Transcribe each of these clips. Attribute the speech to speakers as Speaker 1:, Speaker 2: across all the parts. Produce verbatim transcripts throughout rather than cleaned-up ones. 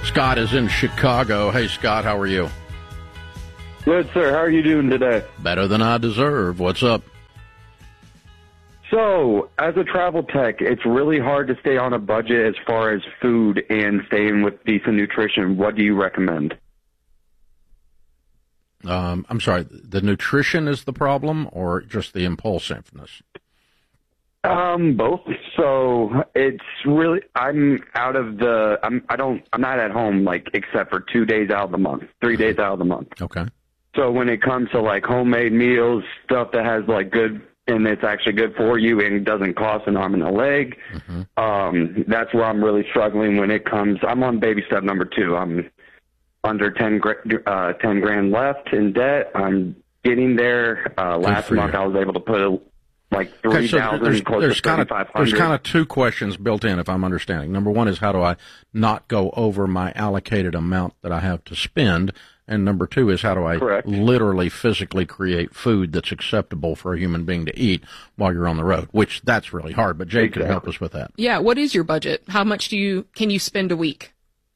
Speaker 1: Scott is in Chicago. Hey, Scott, how are you?
Speaker 2: Good, sir. How are you doing today?
Speaker 1: Better than I deserve. What's up?
Speaker 2: So, as a travel tech, it's really hard to stay on a budget as far as food and staying with decent nutrition. What do you recommend?
Speaker 1: Um, I'm sorry, the nutrition is the problem or just the impulsiveness?
Speaker 2: Um, both. So it's really, I'm out of the, I'm, I don't, I'm not at home, like, except for two days out of the month, three days out of the month.
Speaker 1: Okay.
Speaker 2: So when it comes to, like, homemade meals, stuff that has, like, good, and it's actually good for you and doesn't cost an arm and a leg, mm-hmm. um, that's where I'm really struggling when it comes, I'm on baby step number two. I'm under ten, uh, ten grand left in debt. I'm getting there. Uh, last month I was able to put a, like three thousand,
Speaker 1: okay, so
Speaker 2: close
Speaker 1: there's
Speaker 2: to
Speaker 1: kind of there's kind of two questions built in, if I'm understanding. Number one is, how do I not go over my allocated amount that I have to spend? And number two is, how do I Correct. literally physically create food that's acceptable for a human being to eat while you're on the road? Which that's really hard, but Jay exactly. can help us with that.
Speaker 3: Yeah, what is your budget? How much do you can you spend a week?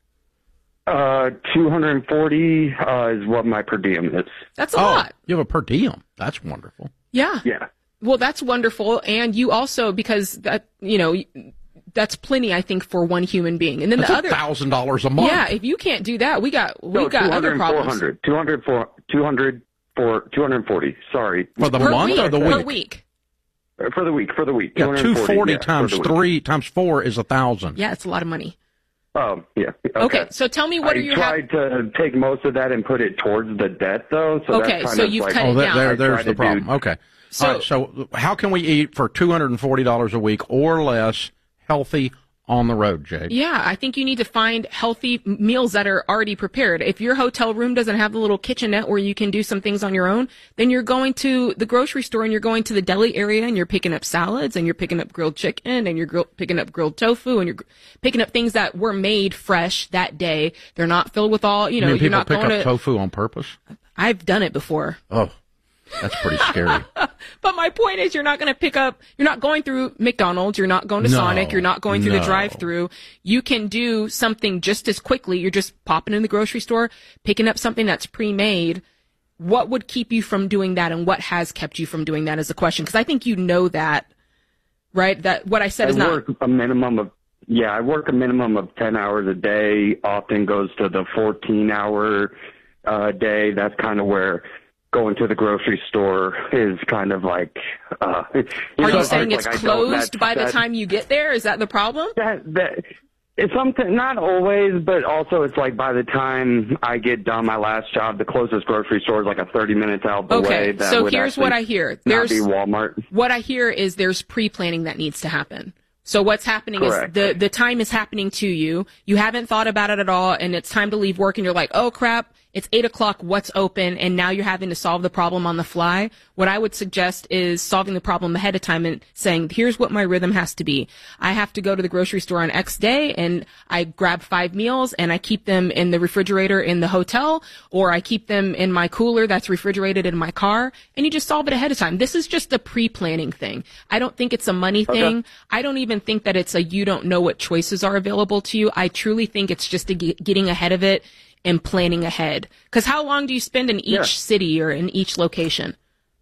Speaker 2: Uh, two hundred forty uh, is what my per diem is.
Speaker 3: That's a
Speaker 1: oh,
Speaker 3: lot.
Speaker 1: You have a per diem. That's wonderful.
Speaker 3: Yeah.
Speaker 2: Yeah.
Speaker 3: Well, that's wonderful, and you also, because that, you know, that's plenty, I think, for one human being. And then
Speaker 1: that's
Speaker 3: the other
Speaker 1: one thousand dollars a month.
Speaker 3: Yeah, if you can't do that, we got we
Speaker 2: no,
Speaker 3: got other problems.
Speaker 2: four hundred, two hundred, two hundred, two hundred forty. Sorry.
Speaker 1: For the
Speaker 3: per
Speaker 1: month
Speaker 3: week,
Speaker 1: or the
Speaker 3: per
Speaker 1: week?
Speaker 3: week.
Speaker 2: For the week, for the week.
Speaker 1: Yeah, two forty
Speaker 2: yeah,
Speaker 1: times three times four is a thousand.
Speaker 3: Yeah, it's a lot of money.
Speaker 2: Oh, yeah. Okay.
Speaker 3: okay, so tell me what
Speaker 2: I
Speaker 3: are your...
Speaker 2: I tried ha- to take most of that and put it towards the debt, though. So
Speaker 3: okay,
Speaker 2: that's kind
Speaker 3: so
Speaker 2: of
Speaker 3: you've
Speaker 2: like,
Speaker 3: cut
Speaker 1: oh,
Speaker 3: it
Speaker 1: that,
Speaker 3: down.
Speaker 1: there, there's the problem.
Speaker 2: Do...
Speaker 1: Okay.
Speaker 3: So,
Speaker 1: All right, so how can we eat for two hundred forty dollars a week or less healthy on the road, Jake?
Speaker 3: Yeah, I think you need to find healthy meals that are already prepared. If your hotel room doesn't have the little kitchenette where you can do some things on your own, then you're going to the grocery store and you're going to the deli area and you're picking up salads and you're picking up grilled chicken and you're grill- picking up grilled tofu and you're picking up things that were made fresh that day. They're not filled with all, you know,
Speaker 1: you mean
Speaker 3: you're
Speaker 1: people
Speaker 3: not
Speaker 1: pick
Speaker 3: going
Speaker 1: up
Speaker 3: to...
Speaker 1: tofu on purpose?
Speaker 3: I've done it before.
Speaker 1: Oh. That's pretty scary.
Speaker 3: But my point is, you're not going to pick up, you're not going through McDonald's, you're not going to
Speaker 1: no,
Speaker 3: Sonic, you're not going through
Speaker 1: no.
Speaker 3: the drive-thru. You can do something just as quickly. You're just popping in the grocery store, picking up something that's pre-made. What would keep you from doing that, and what has kept you from doing that is the question. Because I think you know that, right? That what I said
Speaker 2: I
Speaker 3: is not...
Speaker 2: work a minimum of, yeah, I work a minimum of ten hours a day, often goes to the fourteen-hour uh, day. That's kind of where... going to the grocery store is kind of like... Uh, you
Speaker 3: Are
Speaker 2: know,
Speaker 3: you saying
Speaker 2: like,
Speaker 3: it's
Speaker 2: like
Speaker 3: closed by
Speaker 2: that,
Speaker 3: the time you get there? Is that the problem?
Speaker 2: That, that, it's something, not always, but also it's like by the time I get done my last job, the closest grocery store is like a thirty minutes out the
Speaker 3: okay,
Speaker 2: way.
Speaker 3: Okay, so here's what I hear. There's,
Speaker 2: not be Walmart.
Speaker 3: What I hear is there's pre-planning that needs to happen. So what's happening
Speaker 2: Correct.
Speaker 3: is the, the time is happening to you. You haven't thought about it at all, and it's time to leave work, and you're like, oh, crap. It's eight o'clock, what's open, and now you're having to solve the problem on the fly. What I would suggest is solving the problem ahead of time and saying, here's what my rhythm has to be. I have to go to the grocery store on X day, and I grab five meals, and I keep them in the refrigerator in the hotel, or I keep them in my cooler that's refrigerated in my car, and you just solve it ahead of time. This is just a pre-planning thing. I don't think it's a money
Speaker 2: okay.
Speaker 3: thing. I don't even think that it's a you don't know what choices are available to you. I truly think it's just a get, getting ahead of it and planning ahead. Because how long do you spend in each
Speaker 2: yeah.
Speaker 3: city or in each location?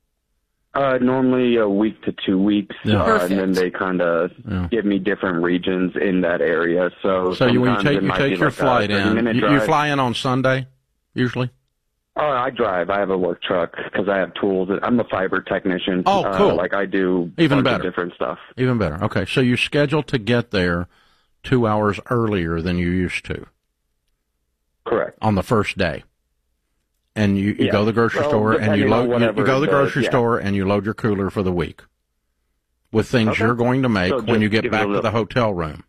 Speaker 2: Uh, normally a week to two weeks,
Speaker 1: yeah.
Speaker 2: uh, and then they kind of
Speaker 1: yeah.
Speaker 2: give me different regions in that area. So,
Speaker 1: so you, when you take, you take your
Speaker 2: like
Speaker 1: flight in, you, you fly in on Sunday, usually?
Speaker 2: Oh, I drive. I have a work truck because I have tools. I'm a fiber technician.
Speaker 1: Oh, cool.
Speaker 2: Uh, like I do
Speaker 1: even
Speaker 2: bunch
Speaker 1: better
Speaker 2: of different stuff.
Speaker 1: Even better. Okay, so you're scheduled to get there two hours earlier than you used to.
Speaker 2: Correct.
Speaker 1: On the first day. And you, you
Speaker 2: yeah.
Speaker 1: go to the grocery
Speaker 2: well,
Speaker 1: store and you load you, you go to the grocery
Speaker 2: the, yeah.
Speaker 1: store and you load your cooler for the week with things
Speaker 2: okay.
Speaker 1: you're going to make
Speaker 2: so
Speaker 1: when you get back
Speaker 2: little...
Speaker 1: to the hotel room.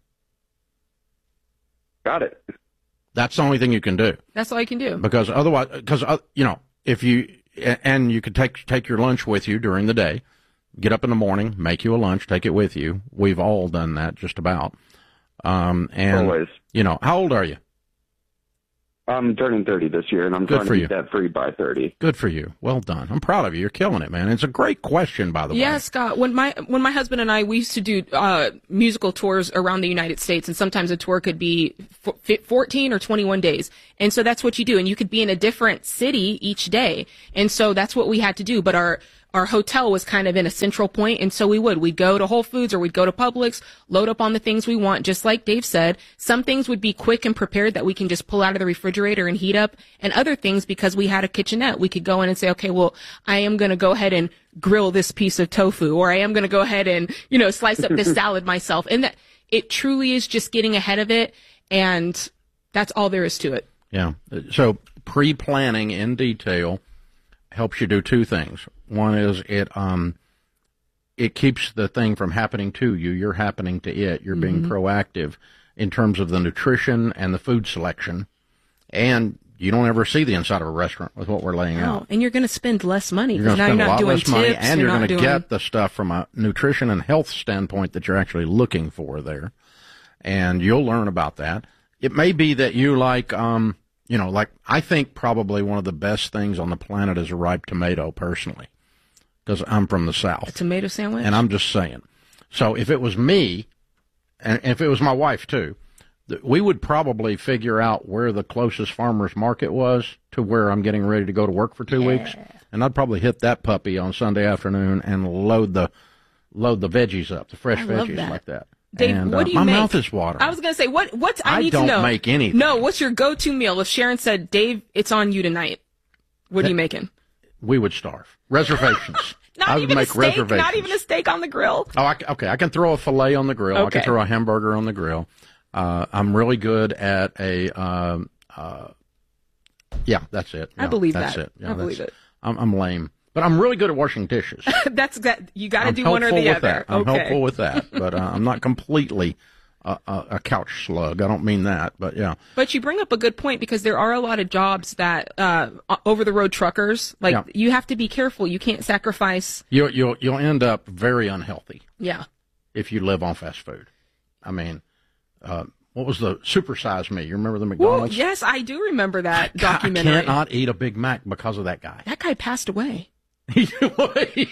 Speaker 2: Got it.
Speaker 1: That's the only thing you can do.
Speaker 3: That's all you can do.
Speaker 1: Because otherwise, because uh, you know, if you and you could take take your lunch with you during the day, get up in the morning, make you a lunch, take it with you. We've all done that, just about. Um, and
Speaker 2: Always.
Speaker 1: You know, how old are you?
Speaker 2: I'm turning thirty this year, and I'm
Speaker 1: Good
Speaker 2: trying
Speaker 1: for
Speaker 2: to
Speaker 1: you.
Speaker 2: be debt-free by thirty.
Speaker 1: Good for you. Well done. I'm proud of you. You're killing it, man. It's a great question, by the
Speaker 3: yeah,
Speaker 1: way.
Speaker 3: Yeah, Scott. When my when my husband and I, we used to do uh, musical tours around the United States, and sometimes a tour could be fourteen or twenty-one days. And so that's what you do. And you could be in a different city each day. And so that's what we had to do. But our Our hotel was kind of in a central point, and so we would. We'd go to Whole Foods or we'd go to Publix, load up on the things we want, just like Dave said. Some things would be quick and prepared that we can just pull out of the refrigerator and heat up, and other things, because we had a kitchenette, we could go in and say, okay, well, I am going to go ahead and grill this piece of tofu, or I am going to go ahead and, you know, slice up this salad myself. And that it truly is just getting ahead of it, and that's all there is to it.
Speaker 1: Yeah. So pre-planning in detail helps you do two things. One is it um it keeps the thing from happening to you. You're happening to it. You're being mm-hmm. proactive in terms of the nutrition and the food selection. And you don't ever see the inside of a restaurant with what we're laying
Speaker 3: no.
Speaker 1: out.
Speaker 3: And you're going to spend less money.
Speaker 1: You're going to
Speaker 3: now
Speaker 1: spend
Speaker 3: you're
Speaker 1: a
Speaker 3: not
Speaker 1: lot
Speaker 3: doing
Speaker 1: less money,
Speaker 3: tips,
Speaker 1: and you're, you're going to
Speaker 3: doing...
Speaker 1: get the stuff from a nutrition and health standpoint that you're actually looking for there. And you'll learn about that. It may be that you like... um. You know, like, I think probably one of the best things on the planet is a ripe tomato, personally, because I'm from the South.
Speaker 3: A tomato sandwich?
Speaker 1: And I'm just saying. So if it was me, and if it was my wife, too, we would probably figure out where the closest farmer's market was to where I'm getting ready to go to work for two
Speaker 3: yeah.
Speaker 1: weeks. And I'd probably hit that puppy on Sunday afternoon and load the load the veggies up, the fresh
Speaker 3: I
Speaker 1: veggies
Speaker 3: love that.
Speaker 1: like that.
Speaker 3: Dave,
Speaker 1: and,
Speaker 3: what
Speaker 1: uh,
Speaker 3: do you
Speaker 1: my
Speaker 3: make?
Speaker 1: My mouth is watering.
Speaker 3: I was going to say, what, what, I,
Speaker 1: I
Speaker 3: need
Speaker 1: don't
Speaker 3: to know.
Speaker 1: make anything.
Speaker 3: No, what's your go-to meal? If Sharon said, Dave, it's on you tonight, what that, are you making?
Speaker 1: We would starve. Reservations.
Speaker 3: not
Speaker 1: I would
Speaker 3: even
Speaker 1: make
Speaker 3: a steak,
Speaker 1: reservations.
Speaker 3: Not even a steak on the grill?
Speaker 1: Oh, I, okay. I can throw a filet on the grill.
Speaker 3: Okay.
Speaker 1: I can throw a hamburger on the grill. Uh, I'm really good at a, um, uh, yeah, that's it. Yeah,
Speaker 3: I believe
Speaker 1: that's
Speaker 3: that.
Speaker 1: It. Yeah,
Speaker 3: I believe it.
Speaker 1: I'm, I'm lame. But I'm really good at washing dishes.
Speaker 3: That's that. You got to do
Speaker 1: one
Speaker 3: or the
Speaker 1: with
Speaker 3: other.
Speaker 1: That. I'm
Speaker 3: okay.
Speaker 1: helpful with that, but uh, I'm not completely a, a, a couch slug. I don't mean that, but yeah.
Speaker 3: But you bring up a good point, because there are a lot of jobs that uh, over the road truckers, like
Speaker 1: yeah.
Speaker 3: you have to be careful. You can't sacrifice.
Speaker 1: You'll you'll you'll end up very unhealthy.
Speaker 3: Yeah.
Speaker 1: If you live on fast food, I mean. Uh, What was the Supersize Me? You remember the McDonald's?
Speaker 3: Ooh, yes, I do remember that documentary.
Speaker 1: I can't not eat a Big Mac because of that guy.
Speaker 3: That guy passed away.
Speaker 1: Didn't he?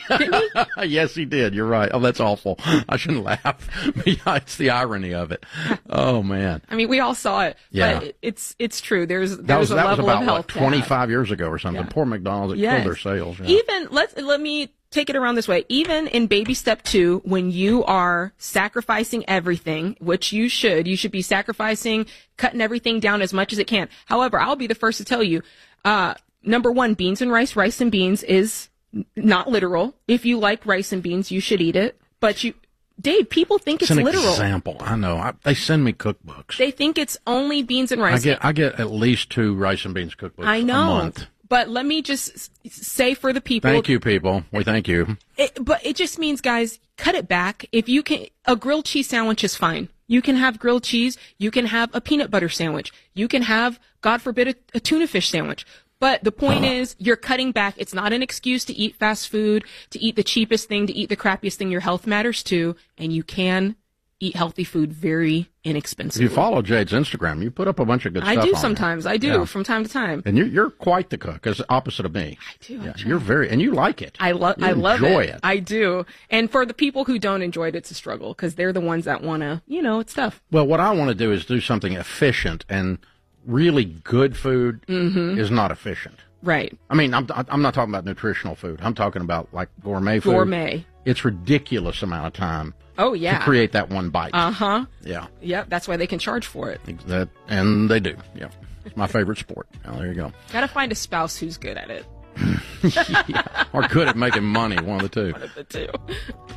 Speaker 1: Yes, he did. You're right. Oh, that's awful. I shouldn't laugh. Yeah, it's the irony of it. Oh man.
Speaker 3: I mean, we all saw it.
Speaker 1: Yeah.
Speaker 3: But it's it's true. There's there's
Speaker 1: that was,
Speaker 3: a
Speaker 1: that
Speaker 3: level
Speaker 1: was about
Speaker 3: of health.
Speaker 1: what, twenty-five years ago or something.
Speaker 3: Yeah.
Speaker 1: Poor McDonald's. It
Speaker 3: yes.
Speaker 1: killed their sales. Yeah.
Speaker 3: Even let's let me take it around this way. Even in baby step two, when you are sacrificing everything, which you should, you should be sacrificing, cutting everything down as much as it can. However, I'll be the first to tell you, uh, number one, beans and rice, rice and beans is not literal. If you like rice and beans, you should eat it. But you, Dave, people think it's,
Speaker 1: it's an
Speaker 3: literal.
Speaker 1: Example. I know. I, they send me cookbooks.
Speaker 3: They think it's only beans and rice.
Speaker 1: I get I get at least two rice and beans cookbooks
Speaker 3: I know.
Speaker 1: a month.
Speaker 3: But let me just say for the people.
Speaker 1: Thank you, people. We thank you.
Speaker 3: It, but it just means, guys, cut it back. If you can, a grilled cheese sandwich is fine. You can have grilled cheese. You can have a peanut butter sandwich. You can have, God forbid, a, a tuna fish sandwich. But the point uh. is, you're cutting back. It's not an excuse to eat fast food, to eat the cheapest thing, to eat the crappiest thing. Your health matters too, and you can eat healthy food very inexpensively.
Speaker 1: If you follow Jade's Instagram, you put up a bunch of good
Speaker 3: I
Speaker 1: stuff
Speaker 3: do
Speaker 1: on
Speaker 3: sometimes.
Speaker 1: there.
Speaker 3: I do
Speaker 1: yeah.
Speaker 3: from time to time.
Speaker 1: And you're, you're quite the cook, as opposite of me.
Speaker 3: I do.
Speaker 1: Yeah, you're very, and you like it.
Speaker 3: I love.
Speaker 1: You
Speaker 3: I love
Speaker 1: enjoy
Speaker 3: it.
Speaker 1: it.
Speaker 3: I do. And for the people who don't enjoy it, it's a struggle, because they're the ones that want to, you know, it's tough.
Speaker 1: Well, what I want to do is do something efficient, and really good food
Speaker 3: mm-hmm.
Speaker 1: is not efficient.
Speaker 3: Right.
Speaker 1: I mean, I'm I'm not talking about nutritional food. I'm talking about like gourmet food.
Speaker 3: Gourmet.
Speaker 1: It's ridiculous amount of time.
Speaker 3: Oh yeah.
Speaker 1: To create that one bite.
Speaker 3: Uh huh.
Speaker 1: Yeah.
Speaker 3: Yep. That's why they can charge for it.
Speaker 1: That and they do. Yeah. It's my favorite sport. Now there you go.
Speaker 3: Gotta find a spouse who's good at it.
Speaker 1: Yeah. Or good at making money. One of the two.
Speaker 3: One of the two.